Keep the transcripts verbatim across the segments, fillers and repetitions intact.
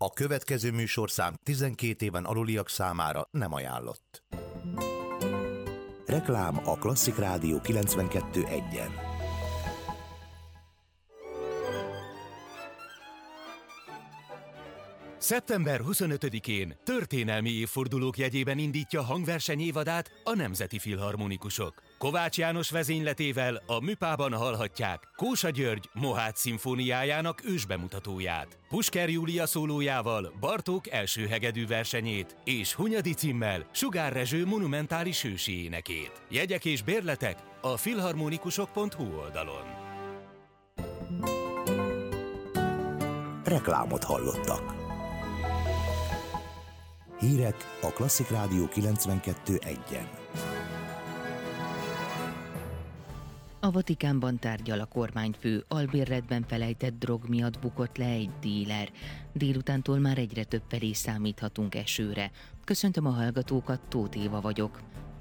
A következő műsorszám tizenkét éven aluliak számára nem ajánlott. Reklám a Klasszik Rádió kilencvenkettő egyen. szeptember huszonötödikén történelmi évfordulók jegyében indítja hangverseny évadát a Nemzeti Filharmonikusok. Kovács János vezényletével a Műpában hallhatják Kósa György Mohács szimfóniájának ősbemutatóját, Pusker Júlia szólójával Bartók első hegedű versenyét és Hunyadi címmel Sugár Rezső monumentális ősi énekét. Jegyek és bérletek a filharmonikusok pont hu oldalon. Reklámot hallottak. Hírek a Klasszik Rádió kilencvenkettő egyen. A Vatikánban tárgyal a kormányfő, albérletben felejtett drog miatt bukott le egy díler. Délutántól már egyre több felé számíthatunk esőre. Köszöntöm a hallgatókat, Tóth Éva vagyok.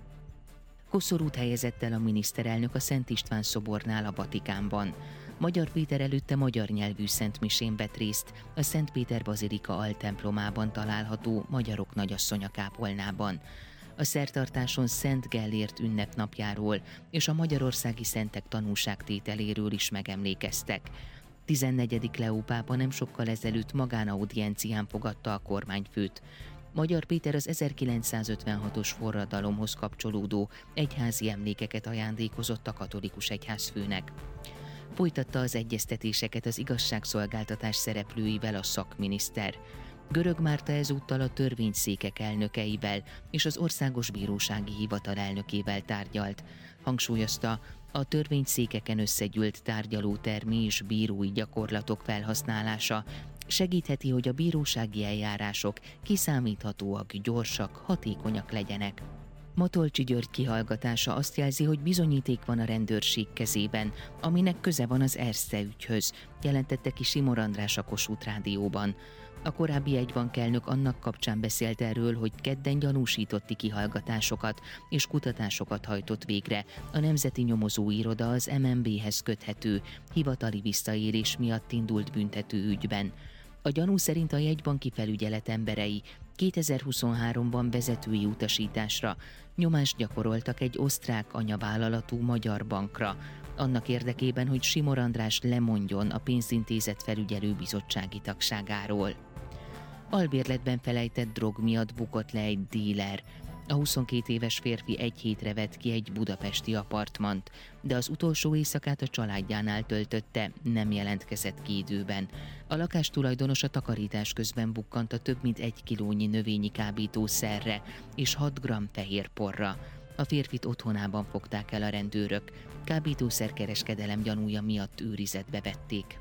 Koszorút helyezett el a miniszterelnök a Szent István szobornál a Vatikánban. Magyar Péter előtte magyar nyelvű szentmisén vett részt a Szent Péter bazilika altemplomában található Magyarok Nagyasszonya kápolnában. A szertartáson Szent Gellért ünnepnapjáról és a magyarországi szentek tanúságtételéről is megemlékeztek. tizennegyedik Leó pápa nem sokkal ezelőtt magánaudiencián fogadta a kormányfőt. Magyar Péter az ezerkilencszázötvenhatos forradalomhoz kapcsolódó egyházi emlékeket ajándékozott a katolikus egyházfőnek. Folytatta az egyeztetéseket az igazságszolgáltatás szereplőivel a szakminiszter. Görög Márta ezúttal a törvényszékek elnökeivel és az Országos Bírósági Hivatal elnökével tárgyalt. Hangsúlyozta, a törvényszékeken összegyűlt tárgyalótermi és bírói gyakorlatok felhasználása segítheti, hogy a bírósági eljárások kiszámíthatóak, gyorsak, hatékonyak legyenek. Matolcsy György kihallgatása azt jelzi, hogy bizonyíték van a rendőrség kezében, aminek köze van az Erste ügyhöz, jelentette ki Simor András a Kossuth Rádióban. A korábbi jegybankelnök annak kapcsán beszélt erről, hogy kedden gyanúsítotti kihallgatásokat és kutatásokat hajtott végre a Nemzeti Nyomozóiroda az em en bé-hez köthető, hivatali visszaélés miatt indult büntető ügyben. A gyanú szerint a jegybanki felügyelet emberei kétezer-huszonháromban vezetői utasításra nyomást gyakoroltak egy osztrák anyavállalatú magyar bankra, annak érdekében, hogy Simor András lemondjon a pénzintézet felügyelő bizottsági tagságáról. Albérletben felejtett drog miatt bukott le egy díler. A huszonkét éves férfi egy hétre vett ki egy budapesti apartmant, de az utolsó éjszakát a családjánál töltötte, nem jelentkezett ki időben. A lakás tulajdonosa takarítás közben bukkant a több mint egy kilónyi növényi kábítószerre és hat gramm fehér porra. A férfit otthonában fogták el a rendőrök. Kábítószerkereskedelem gyanúja miatt őrizetbe vették.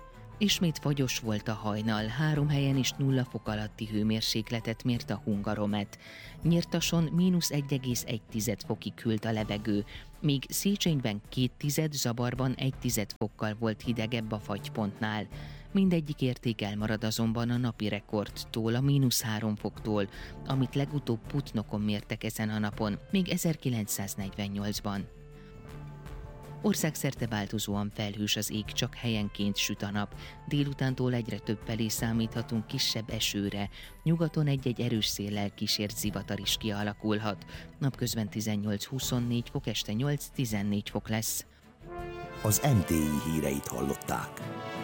Ismét fagyos volt a hajnal, három helyen is nulla fok alatti hőmérsékletet mért a Hungaromet. Nyírtason mínusz egy egész egy fokig hűlt a levegő, míg Széchenyben két tized, Zabarban egy tized fokkal volt hidegebb a fagypontnál. Mindegyik érték elmarad azonban a napi rekordtól, a mínusz három foktól, amit legutóbb Putnokon mértek ezen a napon, még ezerkilencszáznegyvennyolcban. Országszerte változóan felhős az ég, csak helyenként süt a nap. Délutántól egyre több felé számíthatunk kisebb esőre. Nyugaton egy-egy erős széllel kísért zivatar is kialakulhat. Napközben tizennyolc-huszonnégy fok, este nyolc-tizennégy fok lesz. Az em té i híreit hallották.